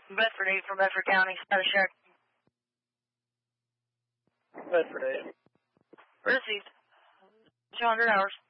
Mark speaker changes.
Speaker 1: Bedford 8 from Bedford County, status check.
Speaker 2: Bedford 8.
Speaker 1: Received. 200 hours.